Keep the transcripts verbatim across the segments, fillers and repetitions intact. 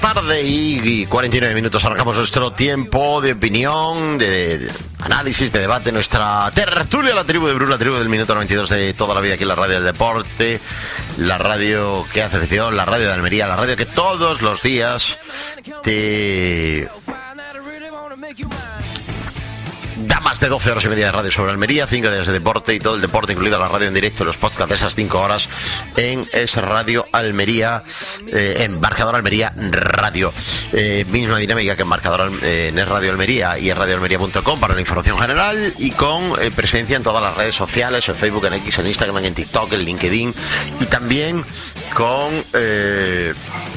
tarde y cuarenta y nueve minutos. Arrancamos nuestro tiempo de opinión, de, de análisis, de debate. Nuestra tertulia, la tribu de Bru, la tribu del minuto noventa y dos de toda la vida aquí en la radio del deporte. La radio que hace afición, la radio de Almería, la radio que todos los días te da más de doce horas y media de radio sobre Almería, cinco días de deporte y todo el deporte, incluida la radio en directo y los podcasts de esas cinco horas en esa radio Almería, eh, en Marcador Almería Radio. Eh, misma dinámica que en Marcador eh, en Radio Almería y en radio almería punto com para la información general y con eh, presencia en todas las redes sociales, en Facebook, en X, en Instagram, en TikTok, en LinkedIn y también con... Eh,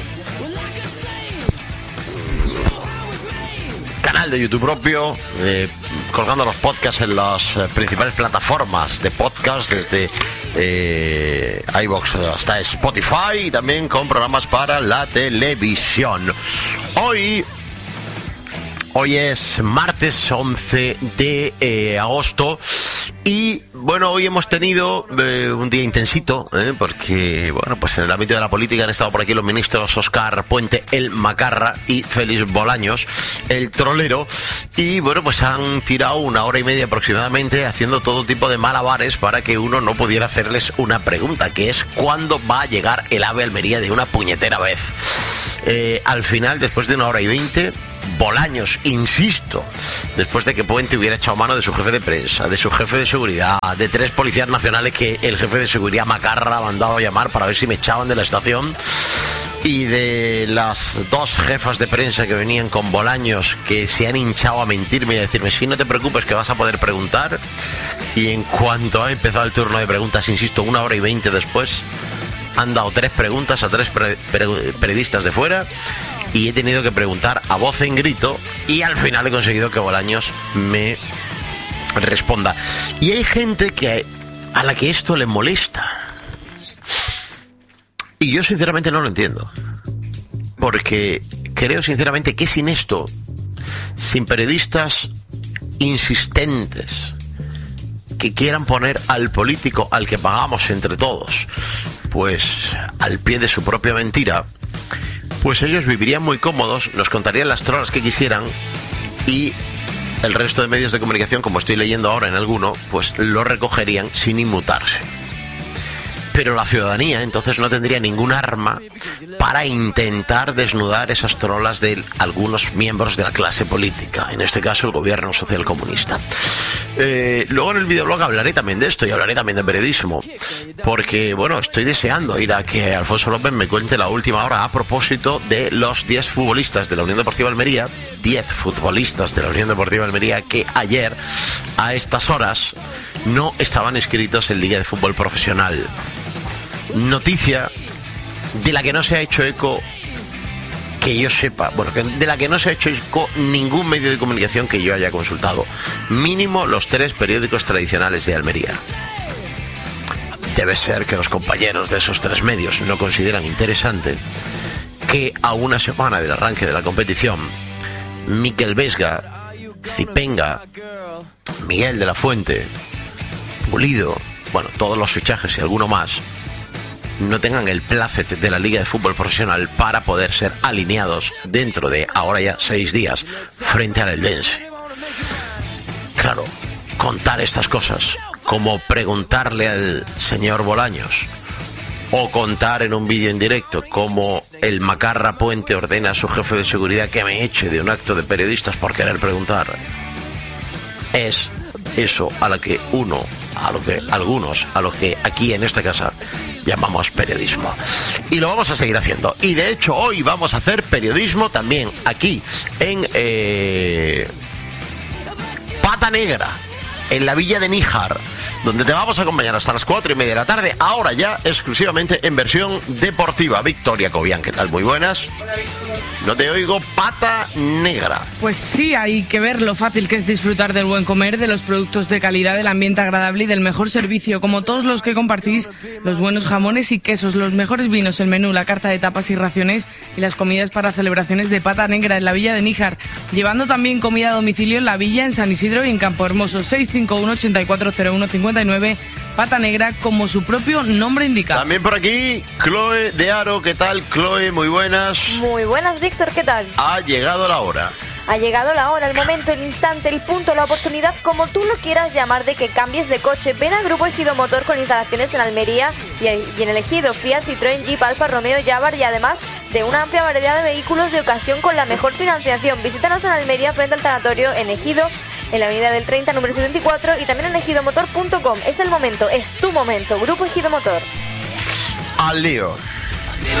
canal de YouTube propio, eh, colgando los podcasts en las eh, principales plataformas de podcast, desde eh, iVoox hasta Spotify, y también con programas para la televisión. Hoy Hoy es martes once de eh, agosto y bueno, hoy hemos tenido eh, un día intensito, eh, porque bueno, pues en el ámbito de la política han estado por aquí los ministros Óscar Puente, el Macarra, y Félix Bolaños, el trolero, y bueno, pues han tirado una hora y media aproximadamente haciendo todo tipo de malabares para que uno no pudiera hacerles una pregunta, que es ¿cuándo va a llegar el AVE Almería de una puñetera vez? Eh, al final, después de una hora y veinte, Bolaños, insisto, después de que Puente hubiera echado mano de su jefe de prensa, de su jefe de seguridad, de tres policías nacionales que el jefe de seguridad Macarra ha mandado a llamar para ver si me echaban de la estación, y de las dos jefas de prensa que venían con Bolaños que se han hinchado a mentirme y a decirme sí, no te preocupes que vas a poder preguntar, y en cuanto ha empezado el turno de preguntas, insisto, una hora y veinte después, han dado tres preguntas a tres pre- pre- periodistas de fuera y he tenido que preguntar a voz en grito y al final he conseguido que Bolaños me responda. Y hay gente que a la que esto le molesta. Y yo sinceramente no lo entiendo. Porque creo sinceramente que sin esto, sin periodistas insistentes que quieran poner al político al que pagamos entre todos, pues al pie de su propia mentira, pues ellos vivirían muy cómodos, nos contarían las trolas que quisieran y el resto de medios de comunicación, como estoy leyendo ahora en alguno, pues lo recogerían sin inmutarse. Pero la ciudadanía entonces no tendría ningún arma para intentar desnudar esas trolas de algunos miembros de la clase política, en este caso el gobierno socialcomunista. Eh, luego en el videoblog hablaré también de esto y hablaré también de periodismo, porque bueno, estoy deseando ir a que Alfonso López me cuente la última hora a propósito de los diez futbolistas de la Unión Deportiva Almería, diez futbolistas de la Unión Deportiva Almería que ayer a estas horas no estaban inscritos en Liga de Fútbol Profesional. Noticia de la que no se ha hecho eco, que yo sepa, bueno, de la que no se ha hecho eco ningún medio de comunicación que yo haya consultado. Mínimo los tres periódicos tradicionales de Almería. Debe ser que los compañeros de esos tres medios no consideran interesante que a una semana del arranque de la competición, Miquel Vesga, Zipenga, Miguel de la Fuente, Pulido, bueno, todos los fichajes y alguno más, no tengan el plácet de la Liga de Fútbol Profesional para poder ser alineados dentro de ahora ya seis días frente al Eldense. Claro, contar estas cosas, como preguntarle al señor Bolaños, o contar en un vídeo en directo como el Macarra Puente ordena a su jefe de seguridad que me eche de un acto de periodistas por querer preguntar, es eso a lo que uno, a lo que algunos, a lo que aquí en esta casa llamamos periodismo. Y lo vamos a seguir haciendo. Y de hecho hoy vamos a hacer periodismo también aquí en eh, Pata Negra, en la villa de Níjar, donde te vamos a acompañar hasta las cuatro y media de la tarde, ahora ya exclusivamente en versión deportiva. Victoria Cobian, ¿qué tal? Muy buenas. No te oigo, Pata Negra. Pues sí, hay que ver lo fácil que es disfrutar del buen comer, de los productos de calidad, del ambiente agradable y del mejor servicio, como todos los que compartís, los buenos jamones y quesos, los mejores vinos, el menú, la carta de tapas y raciones y las comidas para celebraciones de Pata Negra en la villa de Níjar, llevando también comida a domicilio en la villa, en San Isidro y en Campo Hermoso. seis cinco uno, ocho cuatro cero uno, cinco nueve. Pata Negra, como su propio nombre indica. También por aquí, Chloe de Aro. ¿Qué tal, Chloe? Muy buenas. Muy buenas, Víctor. ¿Qué tal? Ha llegado la hora. Ha llegado la hora, el momento, el instante, el punto, la oportunidad, como tú lo quieras llamar, de que cambies de coche. Ven a Grupo Ejido Motor con instalaciones en Almería y en el Ejido, Fiat, Citroën, Jeep, Alfa Romeo, Jaguar y además de una amplia variedad de vehículos de ocasión con la mejor financiación. Visítanos en Almería frente al tanatorio en Ejido, en la avenida del treinta, número setenta y cuatro, y también en ejidomotor punto com. Es el momento, es tu momento. Grupo Ejido Motor. Al lío.